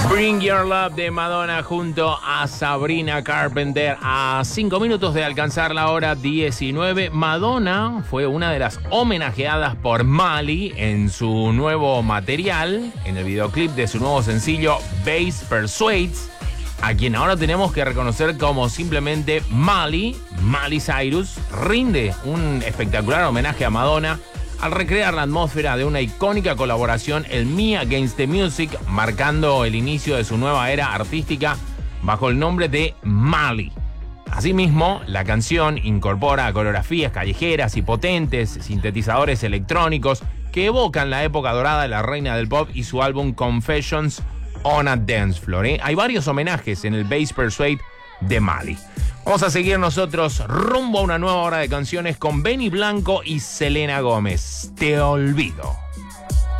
Bring Your Love de Madonna junto a Sabrina Carpenter. A 5 minutos de alcanzar la hora 19, Madonna fue una de las homenajeadas por Mali en su nuevo material, en el videoclip de su nuevo sencillo Bass Persuades, a quien ahora tenemos que reconocer como simplemente Miley Cyrus. Rinde un espectacular homenaje a Madonna al recrear la atmósfera de una icónica colaboración, el Me Against the Music, marcando el inicio de su nueva era artística bajo el nombre de Mali. Asimismo, la canción incorpora coreografías callejeras y potentes sintetizadores electrónicos que evocan la época dorada de la reina del pop y su álbum Confessions on a Dance Floor. Hay varios homenajes en el Bass Persuade de Mali. Vamos a seguir nosotros rumbo a una nueva hora de canciones con Benny Blanco y Selena Gómez. Te olvido.